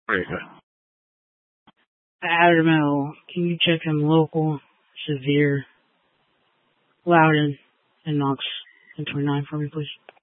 Very good. Adamo, can you check him local, severe, Loudon, and Knox in 29 for me, please?